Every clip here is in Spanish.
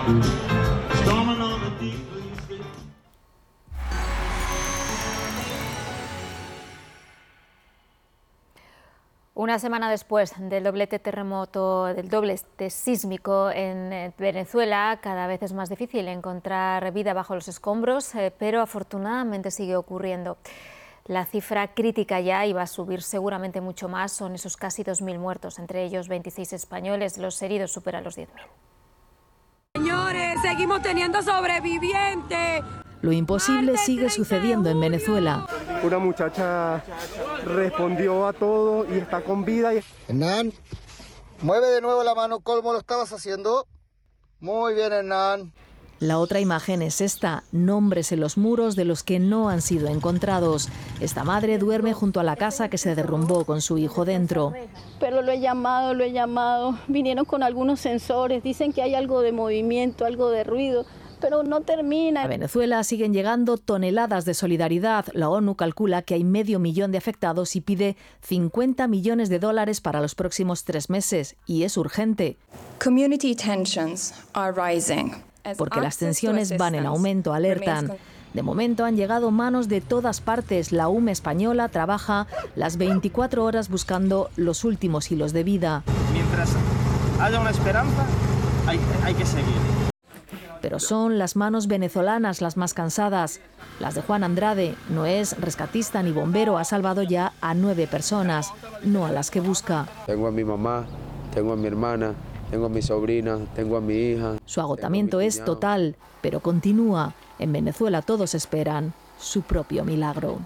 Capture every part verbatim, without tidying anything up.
Una semana después del doblete terremoto, del doblete sísmico en Venezuela, cada vez es más difícil encontrar vida bajo los escombros, eh, pero afortunadamente sigue ocurriendo. La cifra crítica ya, y va a subir seguramente mucho más, son esos casi dos mil muertos, entre ellos veintiséis españoles. Los heridos superan los diez mil. Señores, seguimos teniendo sobrevivientes. Lo imposible sigue sucediendo en Venezuela. Una muchacha respondió a todo y está con vida. Hernán, mueve de nuevo la mano como lo estabas haciendo. Muy bien, Hernán. La otra imagen es esta, nombres en los muros de los que no han sido encontrados. Esta madre duerme junto a la casa que se derrumbó con su hijo dentro. Pero lo he llamado, lo he llamado. Vinieron con algunos sensores, dicen que hay algo de movimiento, algo de ruido, pero no termina. A Venezuela siguen llegando toneladas de solidaridad. La ONU calcula que hay medio millón de afectados y pide cincuenta millones de dólares para los próximos tres meses. Y es urgente. Community tensions are rising. Porque las tensiones van en aumento, alertan. De momento han llegado manos de todas partes. La U M E española trabaja las veinticuatro horas buscando los últimos hilos de vida. Mientras haya una esperanza, hay, hay que seguir. Pero son las manos venezolanas las más cansadas. Las de Juan Andrade. No es rescatista ni bombero, ha salvado ya a nueve personas, no a las que busca. Tengo a mi mamá, tengo a mi hermana, tengo a mi sobrina, tengo a mi hija. Su agotamiento es total, pero continúa. En Venezuela todos esperan su propio milagro.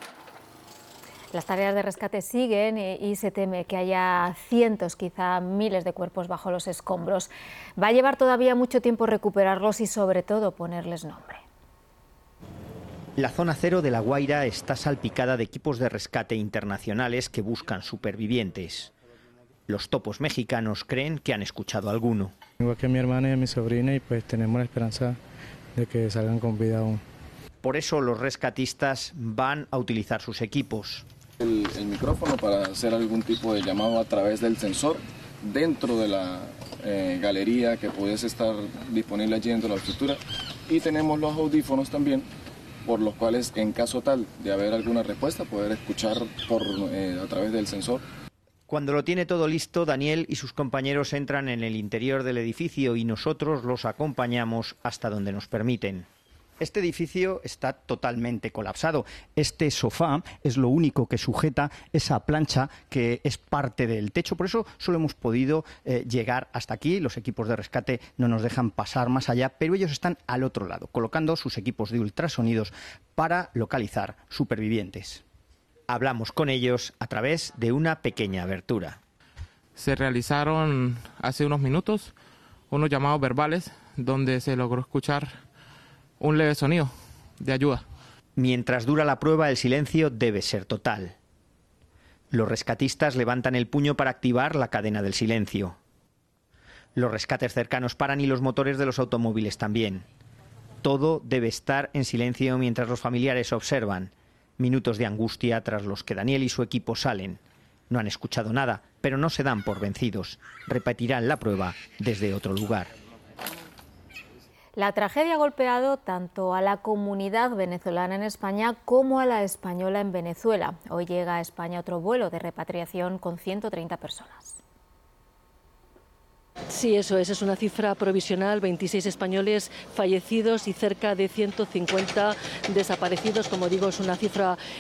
Las tareas de rescate siguen y se teme que haya cientos, quizá miles de cuerpos bajo los escombros. Va a llevar todavía mucho tiempo recuperarlos y sobre todo ponerles nombre. La zona cero de La Guaira está salpicada de equipos de rescate internacionales que buscan supervivientes. Los topos mexicanos creen que han escuchado a alguno. Tengo aquí a mi hermana y a mi sobrina y pues tenemos la esperanza de que salgan con vida aún. Por eso los rescatistas van a utilizar sus equipos. El, el micrófono para hacer algún tipo de llamado a través del sensor dentro de la eh, galería que pudiese estar disponible allí dentro de la estructura. Y tenemos los audífonos también, por los cuales en caso tal de haber alguna respuesta poder escuchar por, eh, a través del sensor. Cuando lo tiene todo listo, Daniel y sus compañeros entran en el interior del edificio y nosotros los acompañamos hasta donde nos permiten. Este edificio está totalmente colapsado. Este sofá es lo único que sujeta esa plancha que es parte del techo. Por eso solo hemos podido eh, llegar hasta aquí. Los equipos de rescate no nos dejan pasar más allá, pero ellos están al otro lado, colocando sus equipos de ultrasonidos para localizar supervivientes. Hablamos con ellos a través de una pequeña abertura. Se realizaron hace unos minutos unos llamados verbales donde se logró escuchar un leve sonido de ayuda. Mientras dura la prueba, el silencio debe ser total. Los rescatistas levantan el puño para activar la cadena del silencio. Los rescates cercanos paran y los motores de los automóviles también. Todo debe estar en silencio mientras los familiares observan. Minutos de angustia tras los que Daniel y su equipo salen. No han escuchado nada, pero no se dan por vencidos. Repetirán la prueba desde otro lugar. La tragedia ha golpeado tanto a la comunidad venezolana en España como a la española en Venezuela. Hoy llega a España otro vuelo de repatriación con ciento treinta personas. Sí, eso es, es una cifra provisional, veintiséis españoles fallecidos y cerca de ciento cincuenta desaparecidos. Como digo, es una cifra